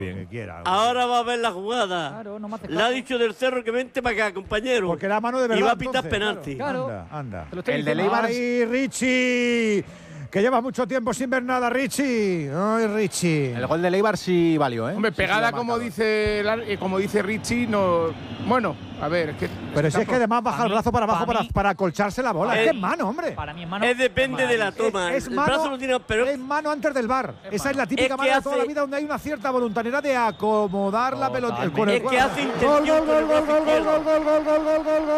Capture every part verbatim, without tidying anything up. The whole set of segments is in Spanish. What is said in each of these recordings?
Bien, que quiera. Ahora va a ver la jugada. Claro, no me hace Le ha caso. dicho del Cerro que vente para acá, compañero. Porque era mano de verdad. Y va a pitar entonces, penalti. Claro. Anda, anda. Te lo estoy El de diciendo. Leibar- ¡Ay, Richie! Que llevas mucho tiempo sin ver nada, Richie. ¡Ay, Richie! El gol de Leibar sí valió, ¿eh? Hombre, Sí, sí, pegada ha como marcado. dice la- eh, como dice Richie, no. Bueno, a ver, es que. Pero si es que además baja para el mí- brazo para abajo para para, mí- para acolcharse la bola. Eh, Es que es mano, hombre. Para mí es mano. Es depende de la toma. Es el mano, brazo lo tiene, pero es mano antes del bar. Esa es la típica Es que mano de toda hace- la vida donde hay una cierta voluntariedad de acomodar la pelota. Totalmente. Con el Es que cuerpo. hace Gol, intención gol, con gol, el gol, brazo gol, gol, izquierdo. gol, gol, gol, gol, gol, gol,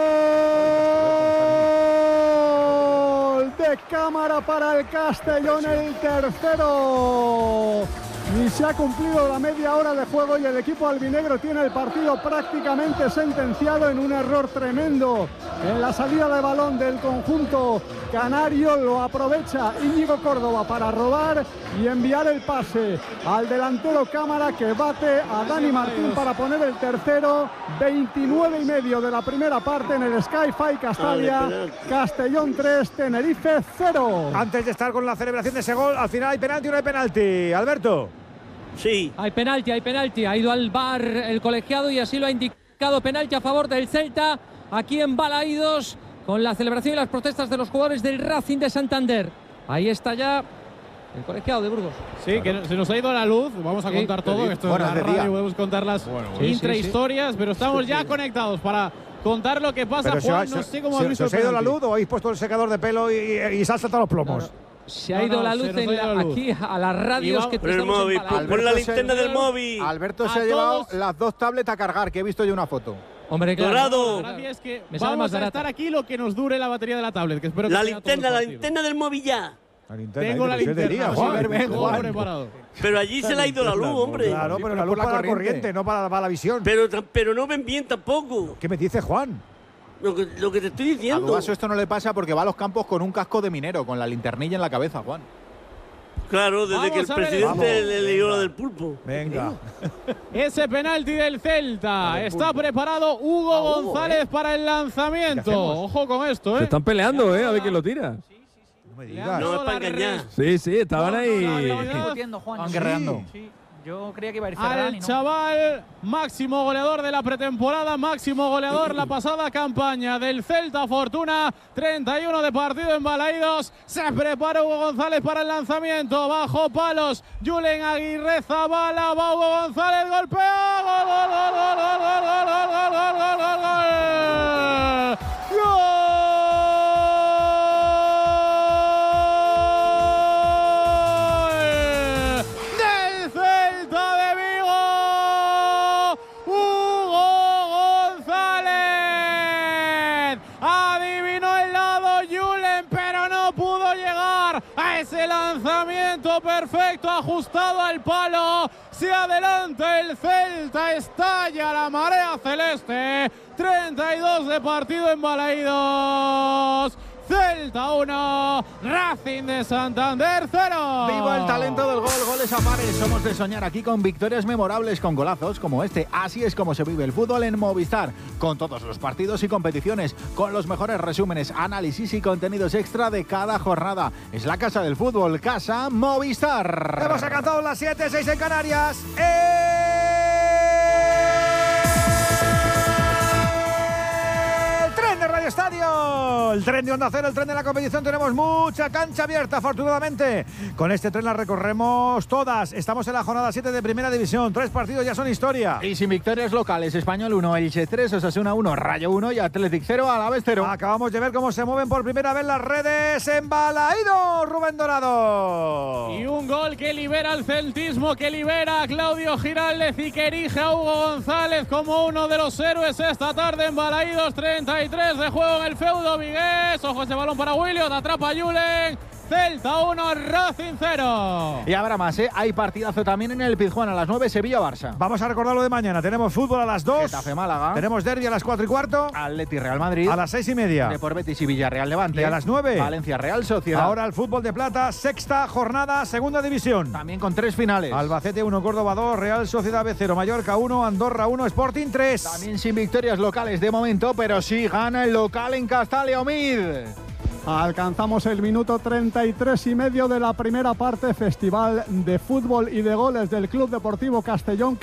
gol de cámara para el Castellón, el tercero. Y se ha cumplido la media hora de juego y el equipo albinegro tiene el partido prácticamente sentenciado en un error tremendo en la salida de balón del conjunto canario. Lo aprovecha Íñigo Córdoba para robar y enviar el pase al delantero Cámara, que bate a Dani Martín para poner el tercero. veintinueve y medio de la primera parte en el Sky-Fi Castalia. Vale, Castellón tres, Tenerife cero. Antes de estar con la celebración de ese gol, al final hay penalti o no hay penalti. Alberto. Sí. Hay penalti, hay penalti. Ha ido al V A R el colegiado y así lo ha indicado. Penalti a favor del Celta, aquí en Balaídos, con la celebración y las protestas de los jugadores del Racing de Santander. Ahí está ya el colegiado de Burgos. Sí, que se nos ha ido la luz. Vamos a Sí. contar todo. Esto Bueno, es es la de día. radio, podemos contar las Bueno, bueno. intrahistorias, pero estamos ya conectados para contar lo que pasa. Pero se, Juan, se- no sé cómo se- has visto ¿se os ha el ido la penalti. luz o habéis puesto el secador de pelo y, y, y se han saltado los plomos? Se ha No, ido no, la se luz, nos ha en ido la- la luz. aquí a las radios Y que Por el estamos en móvil, Balaídos. pon la Alberto se- linterna del móvil. Alberto A se ha llevado todos. las dos tablets a cargar, que he visto yo una foto. Hombre, claro. Dorado. La gracia es que Me sale más vamos a barata. estar aquí lo que nos dure la batería de la tablet, que espero que La sea todo el linterna, la partido. linterna del móvil ya. La linterna, Tengo ahí, la pero si es de linterna, día, sí, Juan. ven, todo Juan. preparado. Pero allí se le ha ido la luz, hombre. Claro, pero la luz por la para la corriente. corriente, no para, para la visión. Pero, pero no ven bien tampoco. ¿Qué me dice Juan? Lo que, lo que te estoy A diciendo. Dubaso esto no le pasa porque va a los campos con un casco de minero, con la linternilla en la cabeza, Juan. Claro, desde Vamos que el a ver presidente esto. le leyó la del pulpo. Venga. Ese penalti del Celta. Está preparado Hugo Ah, Hugo, González ¿eh? para el ¿Qué lanzamiento. hacemos? Ojo con esto, ¿eh? Se están peleando, ¿eh? A ver quién lo tira. No me Le digas. han No, dado es para la engañar. res- Sí, sí, estaban No, no, ahí. no, no, no. Estoy discutiendo, Juan. Van Sí. guerreando. Sí. Yo creía que iba a ir Ferrari, Al ¿no? chaval, máximo goleador de la pretemporada, máximo goleador la pasada campaña del Celta Fortuna, treinta y uno de partido en Balaídos. Se prepara Hugo González para el lanzamiento, bajo palos, Julen Aguirre Zabala, va Hugo González, golpea, gol, gol, gol, gol, gol, gol, gol, gol, gol, gol, gol, gol, gol, gol. Del Celta de Vigo, Hugo González. Adivinó el lado Julen, pero no pudo llegar a ese lanzamiento perfecto, ajustado al palo. Se adelanta el Celta, estalla la marea celeste. treinta y dos de partido en Balaídos. Celta uno, Racing de Santander cero. ¡Viva el talento del gol! Goles a pares. Somos de soñar aquí con victorias memorables, con golazos como este. Así es como se vive el fútbol en Movistar. Con todos los partidos y competiciones, con los mejores resúmenes, análisis y contenidos extra de cada jornada. Es la casa del fútbol, Casa Movistar. Hemos alcanzado las siete, seis en Canarias. El tren de Radio Estadio, el tren de Onda Cero, el tren de la competición. Tenemos mucha cancha abierta, afortunadamente. Con este tren la recorremos todas. Estamos en la jornada siete de Primera División. Tres partidos ya son historia. Y sin victorias locales, Español uno, Elche tres, Osasuna uno, Rayo uno y Athletic cero, Alavés cero. Acabamos de ver cómo se mueven por primera vez las redes en Balaídos, Rubén Dorado. Y un gol que libera al celtismo, que libera a Claudio Giraldez y que erige a Hugo González como uno de los héroes esta tarde en Balaídos. treinta y tres de juego en el feudo vigués. Ojo ese balón para Williot, atrapa a Julen. Celta uno, Racing cero. Y habrá más, ¿eh? Hay partidazo también en el Pizjuán a las nueve, Sevilla-Barça. Vamos a recordar lo de mañana. Tenemos fútbol a las dos. Getafe-Málaga. Tenemos derbi a las cuatro y cuarto. Atleti-Real Madrid. A las seis y media. Depor Betis y Villarreal-Levante. Y a las nueve. Valencia-Real Sociedad. Ahora el fútbol de plata, sexta jornada, segunda división. También con tres finales. Albacete uno, Córdoba dos, Real Sociedad B cero, Mallorca uno, Andorra uno, Sporting tres. También sin victorias locales de momento, pero sí gana el local en Castalia, Omid. Alcanzamos el minuto treinta y tres y medio de la primera parte. Festival de fútbol y de goles del Club Deportivo Castellón.